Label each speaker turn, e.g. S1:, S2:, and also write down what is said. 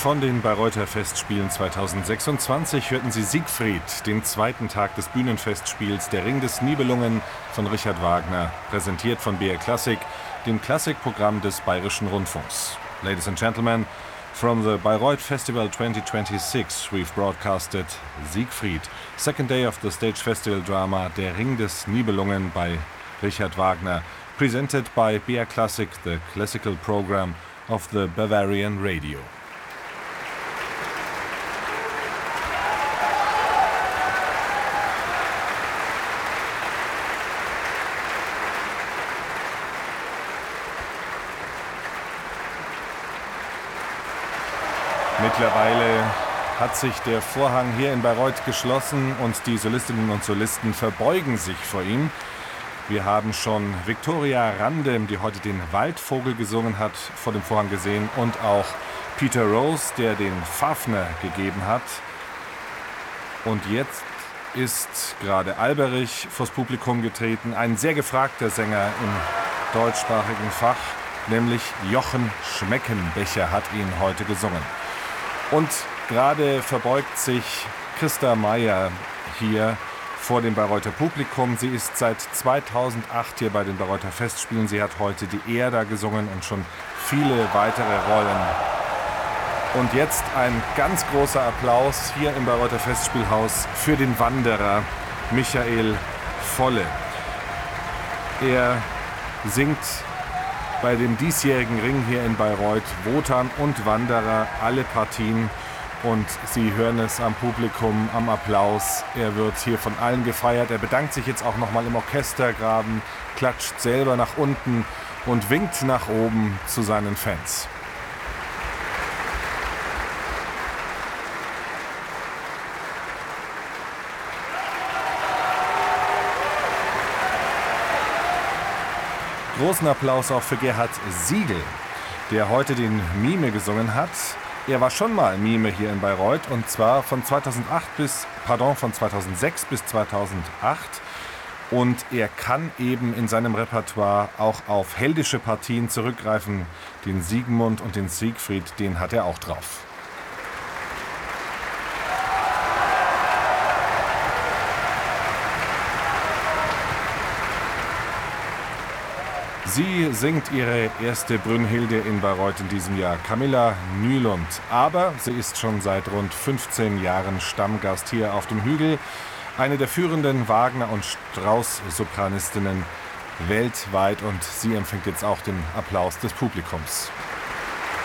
S1: von den Bayreuther Festspielen 2026 hörten Sie Siegfried, den zweiten Tag des Bühnenfestspiels Der Ring des Nibelungen von Richard Wagner, präsentiert von BR Classic, dem Klassikprogramm des Bayerischen Rundfunks. Ladies and gentlemen, from the Bayreuth Festival 2026 we've broadcasted Siegfried, second day of the stage festival drama Der Ring des Nibelungen by Richard Wagner, presented by BR Classic, the classical program of the Bavarian Radio. Mittlerweile hat sich der Vorhang hier in Bayreuth geschlossen und die Solistinnen und Solisten verbeugen sich vor ihm. Wir haben schon Viktoria Randem, die heute den Waldvogel gesungen hat, vor dem Vorhang gesehen und auch Peter Rose, der den Fafner gegeben hat. Und jetzt ist gerade Alberich vors Publikum getreten, ein sehr gefragter Sänger im deutschsprachigen Fach, nämlich Jochen Schmeckenbecher hat ihn heute gesungen. Und gerade verbeugt sich Christa Meyer hier vor dem Bayreuther Publikum. Sie ist seit 2008 hier bei den Bayreuther Festspielen. Sie hat heute die Erda gesungen und schon viele weitere Rollen. Und jetzt ein ganz großer Applaus hier im Bayreuther Festspielhaus für den Wanderer Michael Volle. Er singt bei dem diesjährigen Ring hier in Bayreuth Wotan und Wanderer alle Partien. Und Sie hören es am Publikum, am Applaus. Er wird hier von allen gefeiert. Er bedankt sich jetzt auch nochmal im Orchestergraben, klatscht selber nach unten und winkt nach oben zu seinen Fans. Großen Applaus auch für Gerhard Siegel, der heute den Mime gesungen hat. Er war schon mal Mime hier in Bayreuth und zwar von 2006 bis 2008. Und er kann eben in seinem Repertoire auch auf heldische Partien zurückgreifen. Den Siegmund und den Siegfried, den hat er auch drauf. Sie singt ihre erste Brünnhilde in Bayreuth in diesem Jahr, Camilla Nylund. Aber sie ist schon seit rund 15 Jahren Stammgast hier auf dem Hügel. Eine der führenden Wagner- und Strauss-Sopranistinnen weltweit. Und sie empfängt jetzt auch den Applaus des Publikums.